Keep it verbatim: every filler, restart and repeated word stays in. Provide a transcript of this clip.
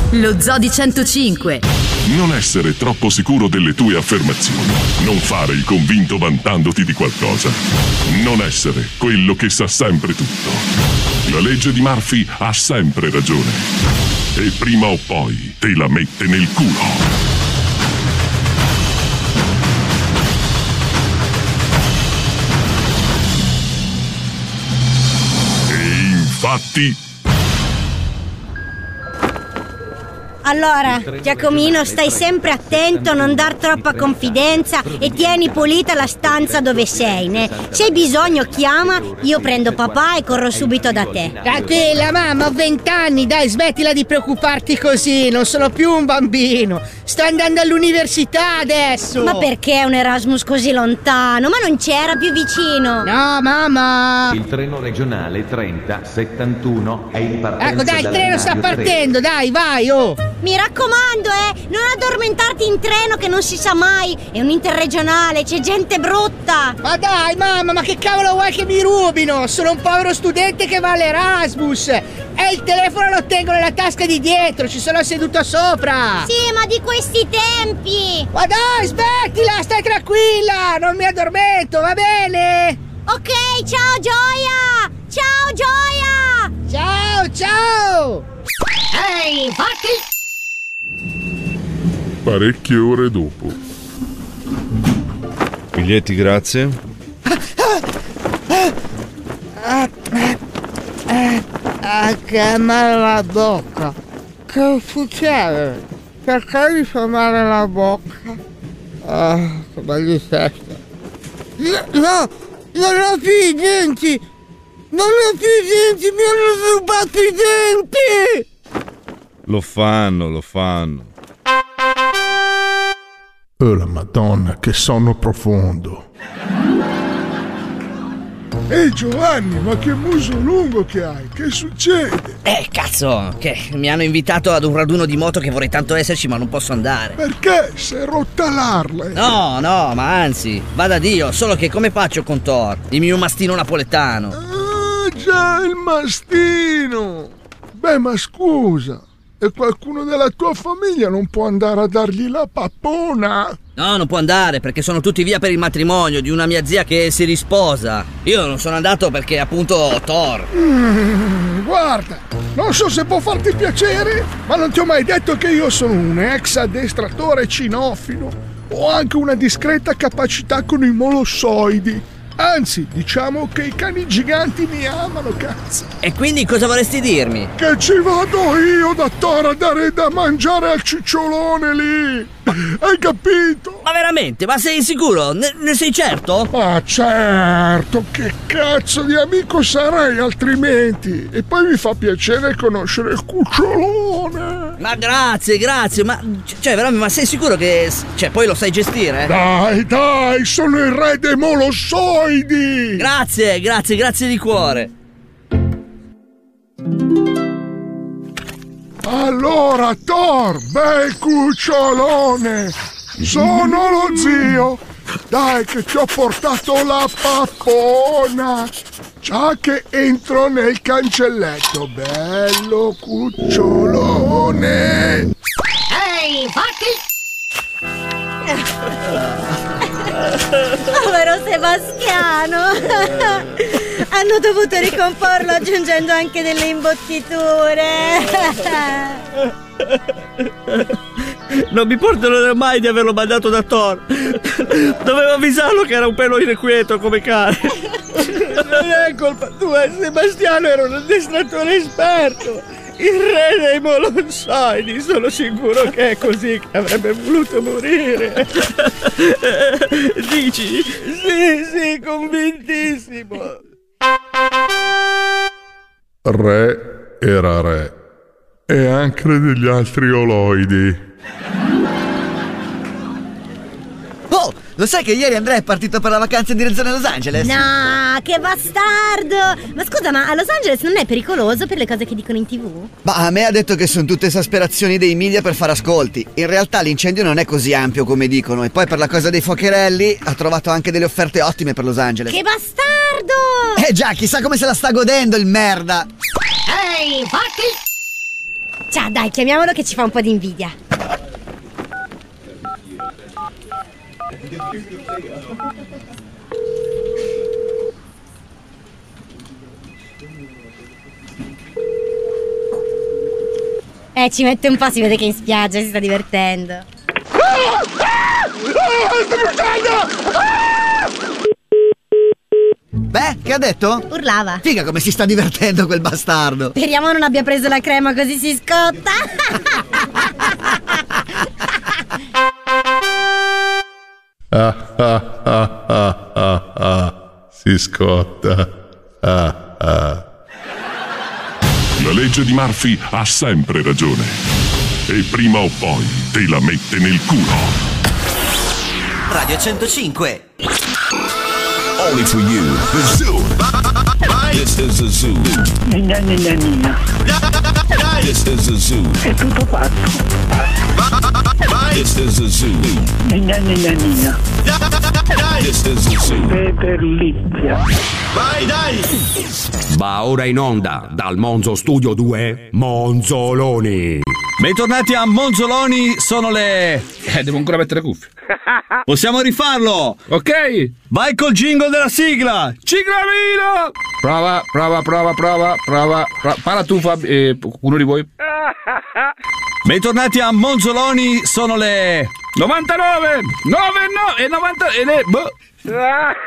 Lo Zoo di centocinque. Non essere troppo sicuro delle tue affermazioni. Non fare il convinto vantandoti di qualcosa. Non essere quello che sa sempre tutto. La legge di Murphy ha sempre ragione. E prima o poi te la mette nel culo. Infatti. Allora, Giacomino, stai sempre attento a non dar troppa confidenza e tieni pulita la stanza dove sei, né? Se hai bisogno chiama, io prendo papà e corro subito da te. Tranquilla mamma, ho vent'anni, dai, smettila di preoccuparti così, non sono più un bambino. Sto andando all'università adesso. Ma perché un Erasmus così lontano? Ma non c'era più vicino? No, mamma. Il treno regionale trenta settantuno è in partenza. Ecco, dai, il treno sta partendo, dai, vai, oh. Mi raccomando, eh, non addormentarti in treno che non si sa mai. È un interregionale, c'è gente brutta. Ma dai, mamma, ma che cavolo vuoi che mi rubino? Sono un povero studente che va all'Erasmus. E il telefono lo tengo nella tasca di dietro, ci sono seduto sopra. Sì, ma di questi tempi. Ma dai, smettila, stai tranquilla, non mi addormento, va bene? Ok, ciao Gioia. Ciao Gioia. Ciao, ciao. Ehi, fatti. Parecchie ore dopo. Biglietti, grazie. Ah, ah, ah, che male la bocca. Che succede? Perché mi fa male la bocca? Ah, che mal di testa. No, no, non ho più i denti. Non ho più i denti, mi hanno rubato i denti. Lo fanno, lo fanno. Oh la Madonna, che sonno profondo. Ehi Giovanni, ma che muso lungo che hai, che succede? Eh cazzo, che mi hanno invitato ad un raduno di moto che vorrei tanto esserci ma non posso andare. Perché? Sei rotta l'Harley? No, no, ma anzi, vada Dio, solo che come faccio con Thor, il mio mastino napoletano? Ah già, il mastino. Beh, ma scusa, e qualcuno della tua famiglia non può andare a dargli la pappona? No, non può andare perché sono tutti via per il matrimonio di una mia zia che si risposa. Io non sono andato perché appunto Thor. Mm, guarda, non so se può farti piacere, ma non ti ho mai detto che io sono un ex addestratore cinofilo. Ho anche una discreta capacità con i molossoidi. Anzi, diciamo che i cani giganti mi amano, cazzo. E quindi cosa vorresti dirmi? Che ci vado io da Thor a dare da mangiare al cicciolone lì. Hai capito? Ma veramente? Ma sei sicuro? Ne, ne sei certo? Ma certo, che cazzo di amico sarei altrimenti? E poi mi fa piacere conoscere il cucciolone. Ma grazie, grazie, ma cioè veramente, ma sei sicuro che cioè poi lo sai gestire? Dai, dai, sono il re dei molossoidi. Grazie, grazie, grazie di cuore. Allora, Thor, bel cucciolone, sono lo zio. Dai che ti ho portato la pappona. Già che entro nel cancelletto, bello cucciolone. Ehi, fatti. Povero Sebastiano. Hanno dovuto ricomporlo aggiungendo anche delle imbottiture. Non mi perdonerò mai di averlo mandato da Thor. Dovevo avvisarlo che era un pelo irrequieto come cane. Non è colpa tua, Sebastiano era un addestratore esperto. Il re dei molossoidi, sono sicuro che è così che avrebbe voluto morire. Dici? Sì, sì, convintissimo. Re era re. E anche degli altri oloidi. Oh, lo sai che ieri Andrea è partito per la vacanza in direzione Los Angeles? No, che bastardo. Ma scusa, ma a Los Angeles non è pericoloso per le cose che dicono in tv? Ma a me ha detto che sono tutte esasperazioni dei media per fare ascolti. In realtà l'incendio non è così ampio come dicono. E poi per la cosa dei fuocherelli ha trovato anche delle offerte ottime per Los Angeles. Che bastardo. Eh già, chissà come se la sta godendo il merda. Ehi, fatti. Ciao Ah, dai, chiamiamolo che ci fa un po' di invidia. Eh, ci mette un po', si vede che in spiaggia si sta divertendo. Beh, che ha detto? Urlava. Figa come si sta divertendo quel bastardo. Speriamo non abbia preso la crema così si scotta. Ah, ah, ah, ah, ah, ah. Si scotta. Ah, ah. La legge di Murphy ha sempre ragione. E prima o poi te la mette nel culo. Radio centocinque. Only for you, the zoo. This is the zoo. Nina, nina, nina. This is the zoo. È tutto fatto. This is the zoo. Nina, nina, nina. This is the zoo. Peperlizia. Vai, dai! Va ora in onda dal Monzo Studio due, Monzoloni. Bentornati a Monzoloni, sono le... Eh, devo ancora mettere cuffie. Possiamo rifarlo? Ok. Vai col jingle della sigla. Ciclamino! Prova, prova, prova, prova, prova. prova. Parla tu, Fabio, eh, uno di voi. Bentornati a Monzoloni, sono le... novantanove, nove, no, e novanta, e le... Boh.